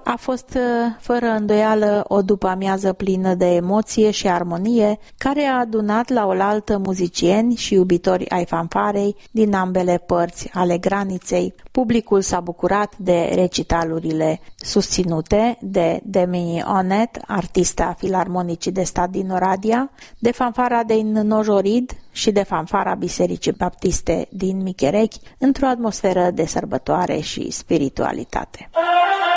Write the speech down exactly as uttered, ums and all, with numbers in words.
A fost fără îndoială o după-amiază plină de emoție și armonie, care a adunat la oaltă muzicieni și iubitori ai fanfarei din ambele părți ale graniței. Publicul s-a bucurat de recitalurile susținute de Demi Onet, artista filarmonicii de stat din Oradea, de fanfara din Nojorid și de fanfara Bisericii Baptiste din Micherechi, într-o atmosferă de sărbătoare și spiritualitate.